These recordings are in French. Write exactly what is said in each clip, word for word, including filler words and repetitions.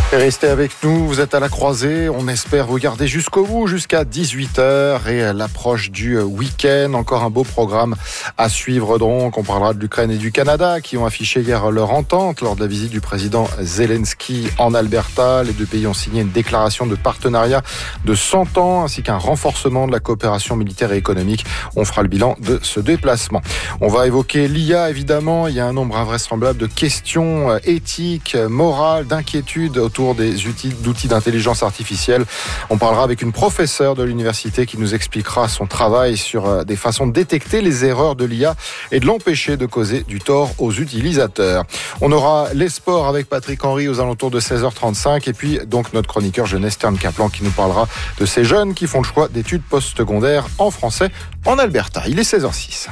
Restez avec nous, vous êtes à la croisée, on espère vous garder jusqu'au bout, jusqu'à dix-huit heures et l'approche du week-end. Encore un beau programme à suivre donc. On parlera de l'Ukraine et du Canada qui ont affiché hier leur entente lors de la visite du président Zelensky en Alberta. Les deux pays ont signé une déclaration de partenariat de cent ans ainsi qu'un renforcement de la coopération militaire et économique. On fera le bilan de ce déplacement. On va évoquer l'I A évidemment. Il y a un nombre invraisemblable de questions éthiques, morales, d'inquiétudes autour des outils, d'outils d'intelligence artificielle. On parlera avec une professeure de l'université qui nous expliquera son travail sur des façons de détecter les erreurs de l'I A et de l'empêcher de causer du tort aux utilisateurs. On aura les sports avec Patrick Henry aux alentours de seize heures trente-cinq et puis donc notre chroniqueur jeunesse Stern Kaplan qui nous parlera de ces jeunes qui font le choix d'études postsecondaires en français en Alberta. Il est seize heures six.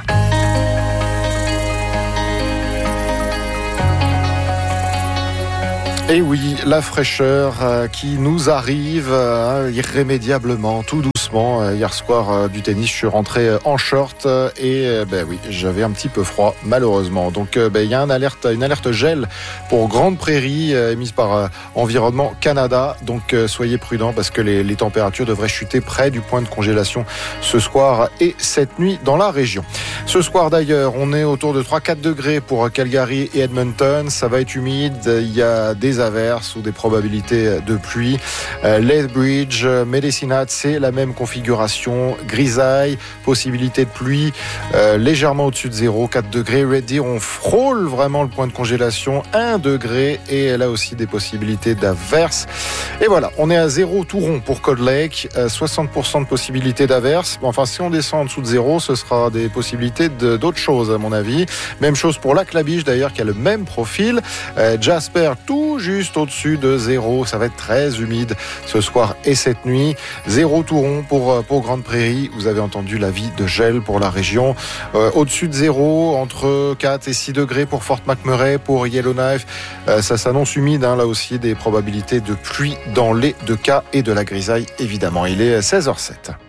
Et oui, la fraîcheur euh, qui nous arrive euh, irrémédiablement, tout doucement. Euh, hier soir euh, du tennis, je suis rentré euh, en short euh, et euh, ben oui, j'avais un petit peu froid malheureusement. Donc euh, ben, il y a une alerte, une alerte gel pour Grande Prairie euh, émise par euh, Environnement Canada. Donc euh, soyez prudents parce que les, les températures devraient chuter près du point de congélation ce soir et cette nuit dans la région. Ce soir d'ailleurs, on est autour de trois à quatre degrés pour Calgary et Edmonton. Ça va être humide, il y a des averses ou des probabilités de pluie. Euh, Lethbridge, Medicine Hat, c'est la même configuration. Grisaille, possibilité de pluie euh, légèrement au-dessus de zéro, quatre degrés. Red Deer, on frôle vraiment le point de congélation, un degré. Et là aussi des possibilités d'averses. Et voilà, on est à zéro tout rond pour Cold Lake, euh, soixante pour cent de possibilités d'averses. Enfin, si on descend en dessous de zéro, ce sera des possibilités de, d'autres choses à mon avis. Même chose pour Lac-la-Biche d'ailleurs, qui a le même profil. Euh, Jasper, tout juste au-dessus de zéro. Ça va être très humide ce soir et cette nuit. Zéro tout rond pour, pour Grande Prairie. Vous avez entendu l'avis de gel pour la région. Euh, au-dessus de zéro, entre quatre et six degrés pour Fort McMurray, pour Yellowknife. Euh, ça s'annonce humide, hein, là aussi des probabilités de pluie dans les deux cas et de la grisaille évidemment. Il est seize heures sept.